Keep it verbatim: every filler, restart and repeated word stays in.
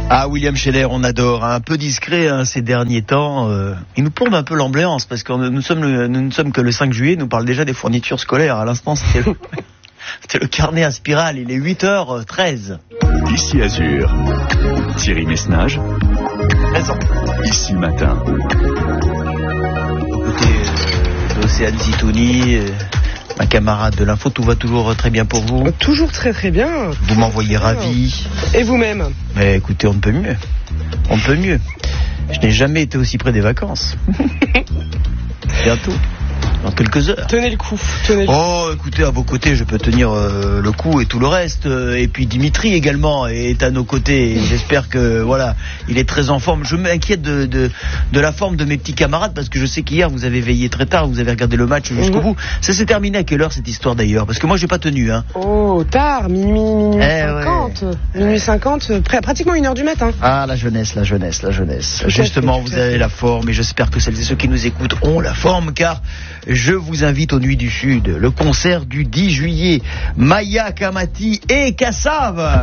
Ah, William Scheller, on adore, hein, un peu discret hein, ces derniers temps. Euh, il nous plombe un peu l'ambiance parce que nous sommes, le, nous ne sommes que le cinq juillet. Il nous parle déjà des fournitures scolaires. À l'instant, c'était le, c'était le carnet à spirale. Il est huit heures treize. Ici Azur, Thierry Messnage. Présent. Ici Matin. Écoutez, euh, Océane Zitouni, euh, ma camarade de l'info, tout va toujours très bien pour vous? Toujours très très bien. Vous m'envoyez ravi. Et vous-même? Mais écoutez, on ne peut mieux. On ne peut mieux. Je n'ai jamais été aussi près des vacances. Bientôt. Dans quelques heures. Tenez le coup. Tenez le oh, écoutez, à vos côtés, je peux tenir euh, le coup et tout le reste. Et puis Dimitri également est à nos côtés. Et j'espère que, voilà, il est très en forme. Je m'inquiète de, de, de la forme de mes petits camarades parce que je sais qu'hier, vous avez veillé très tard, vous avez regardé le match jusqu'au mmh. bout. Ça s'est terminé à quelle heure cette histoire d'ailleurs? Parce que moi, j'ai pas tenu. Hein. Oh, tard, minuit, minuit eh, cinquante. Ouais. Minuit cinquante, pr- pratiquement une heure du matin. Ah, la jeunesse, la jeunesse, la jeunesse. Tout Justement, fait, vous avez la forme et j'espère que celles et ceux qui nous écoutent ont la forme car je vous invite aux Nuits du Sud, le concert du dix juillet, Maya Kamati et Kassav.